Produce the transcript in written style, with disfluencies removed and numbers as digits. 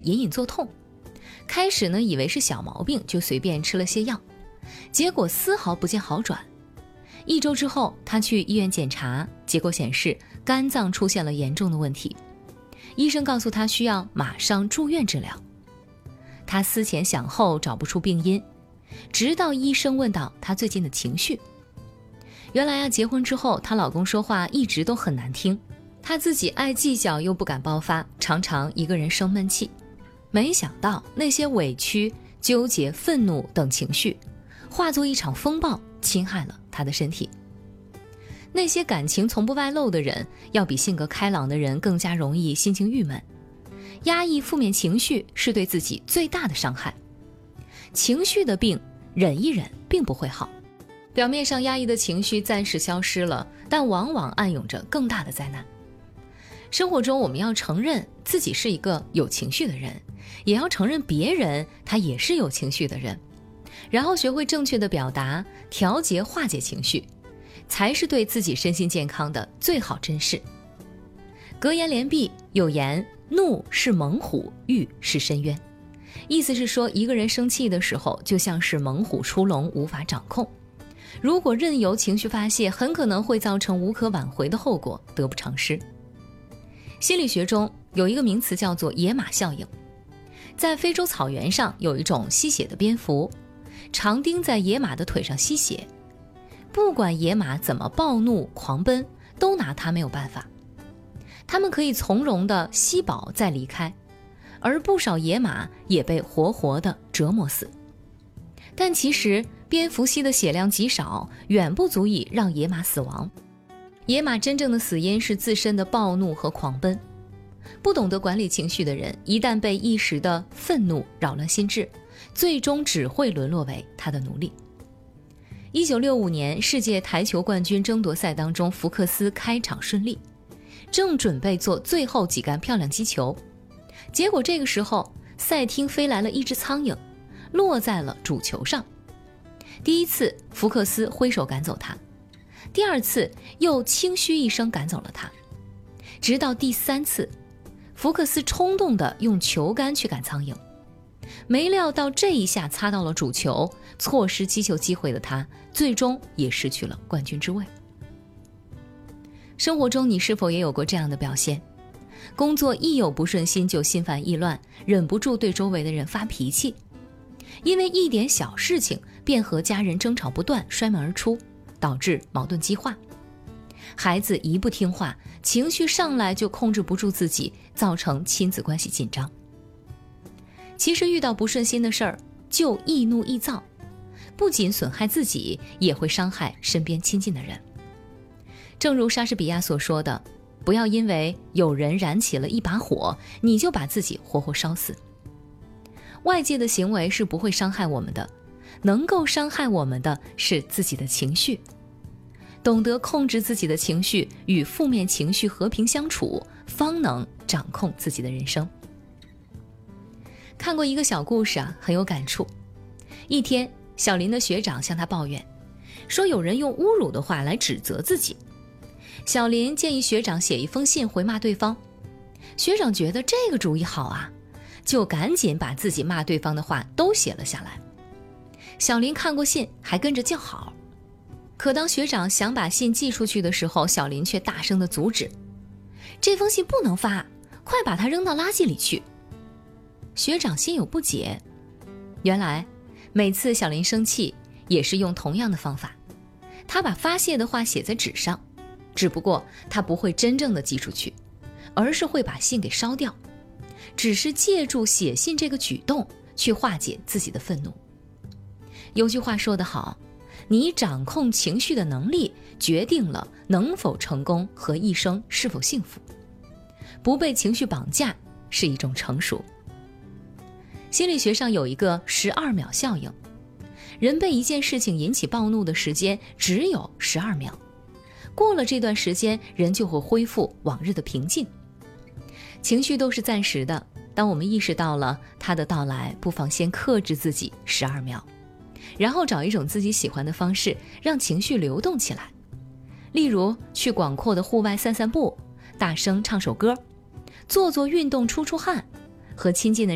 隐隐作痛。开始呢，以为是小毛病，就随便吃了些药，结果丝毫不见好转。1周之后，他去医院检查，结果显示肝脏出现了严重的问题。医生告诉他需要马上住院治疗。他思前想后找不出病因，直到医生问到他最近的情绪。原来结婚之后她老公说话一直都很难听，她自己爱计较又不敢爆发，常常一个人生闷气。没想到那些委屈、纠结、愤怒等情绪化作一场风暴，侵害了她的身体。那些感情从不外露的人，要比性格开朗的人更加容易心情郁闷。压抑负面情绪是对自己最大的伤害。情绪的病，忍一忍并不会好。表面上压抑的情绪暂时消失了，但往往暗涌着更大的灾难。生活中我们要承认自己是一个有情绪的人，也要承认别人他也是有情绪的人，然后学会正确的表达，调节化解情绪，才是对自己身心健康的最好珍视。格言联璧有言，怒是猛虎，欲是深渊。意思是说，一个人生气的时候就像是猛虎出笼，无法掌控。如果任由情绪发泄，很可能会造成无可挽回的后果，得不偿失。心理学中有一个名词叫做野马效应。在非洲草原上有一种吸血的蝙蝠，常盯在野马的腿上吸血，不管野马怎么暴怒狂奔，都拿它没有办法。它们可以从容地吸饱再离开，而不少野马也被活活地折磨死。但其实蝙蝠吸的血量极少，远不足以让野马死亡。野马真正的死因是自身的暴怒和狂奔。不懂得管理情绪的人，一旦被一时的愤怒扰乱心智，最终只会沦落为他的奴隶。1965年世界台球冠军争夺赛当中，福克斯开场顺利，正准备做最后几杆漂亮击球，结果这个时候赛厅飞来了一只苍蝇，落在了主球上。第一次福克斯挥手赶走它，第二次又轻嘘一声赶走了它，直到第3次，福克斯冲动地用球杆去赶苍蝇，没料到这一下擦到了主球，错失击球机会的他最终也失去了冠军之位。生活中你是否也有过这样的表现？工作一有不顺心就心烦意乱，忍不住对周围的人发脾气，因为一点小事情便和家人争吵不断，摔门而出，导致矛盾激化。孩子一不听话，情绪上来就控制不住自己，造成亲子关系紧张。其实遇到不顺心的事儿，就易怒易躁，不仅损害自己，也会伤害身边亲近的人。正如莎士比亚所说的，不要因为有人燃起了一把火，你就把自己活活烧死。外界的行为是不会伤害我们的，能够伤害我们的是自己的情绪。懂得控制自己的情绪，与负面情绪和平相处，方能掌控自己的人生。看过一个小故事很有感触。一天，小林的学长向他抱怨，说有人用侮辱的话来指责自己。小林建议学长写一封信回骂对方。学长觉得这个主意好啊，就赶紧把自己骂对方的话都写了下来。小林看过信，还跟着叫好。可当学长想把信寄出去的时候，小林却大声地阻止，这封信不能发，快把它扔到垃圾里去。学长心有不解，原来每次小林生气也是用同样的方法，他把发泄的话写在纸上，只不过他不会真正的寄出去，而是会把信给烧掉，只是借助写信这个举动去化解自己的愤怒。有句话说得好，你掌控情绪的能力决定了能否成功和一生是否幸福。不被情绪绑架是一种成熟。心理学上有一个12秒效应，人被一件事情引起暴怒的时间只有12秒，过了这段时间，人就会恢复往日的平静。情绪都是暂时的，当我们意识到了它的到来，不妨先克制自己12秒，然后找一种自己喜欢的方式，让情绪流动起来。例如去广阔的户外散散步，大声唱首歌，做做运动出出汗，和亲近的